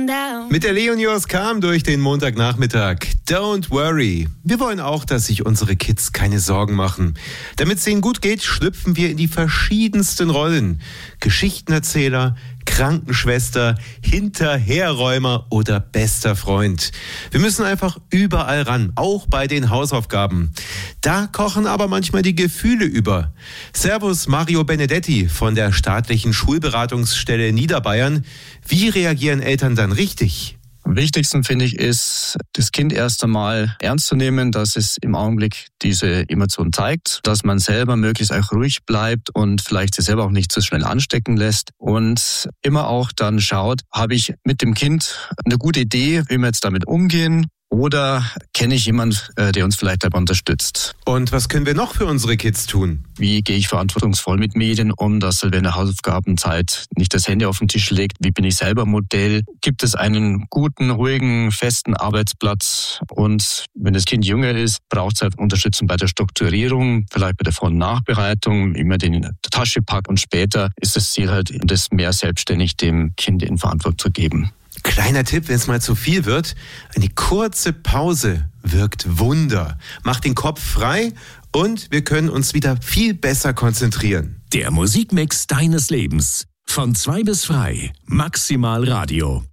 down. Mit der Leonios kam durch den Montagnachmittag. Don't worry. Wir wollen auch, dass sich unsere Kids keine Sorgen machen. Damit es ihnen gut geht, schlüpfen wir in die verschiedensten Rollen. Geschichtenerzähler, Krankenschwester, Hinterherräumer oder bester Freund. Wir müssen einfach überall ran, auch bei den Hausaufgaben. Da kochen aber manchmal die Gefühle über. Servus Mario Benedetti von der staatlichen Schulberatungsstelle Niederbayern. Wie reagieren Eltern dann richtig? Am wichtigsten, finde ich, ist, das Kind erst einmal ernst zu nehmen, dass es im Augenblick diese Emotion zeigt, dass man selber möglichst auch ruhig bleibt und vielleicht sich selber auch nicht zu schnell anstecken lässt und immer auch dann schaut, habe ich mit dem Kind eine gute Idee, wie wir jetzt damit umgehen? Oder kenne ich jemanden, der uns vielleicht dabei unterstützt? Und was können wir noch für unsere Kids tun? Wie gehe ich verantwortungsvoll mit Medien um, dass er während der Hausaufgabenzeit nicht das Handy auf den Tisch legt? Wie bin ich selber Modell? Gibt es einen guten, ruhigen, festen Arbeitsplatz? Und wenn das Kind jünger ist, braucht es halt Unterstützung bei der Strukturierung, vielleicht bei der Vor- und Nachbereitung, wie man den in die Tasche packt. Und später ist das Ziel halt, das mehr selbstständig dem Kind in Verantwortung zu geben. Kleiner Tipp, wenn es mal zu viel wird, eine kurze Pause wirkt Wunder. Macht den Kopf frei und wir können uns wieder viel besser konzentrieren. Der Musikmix deines Lebens. Von 2 bis frei. Maximal Radio.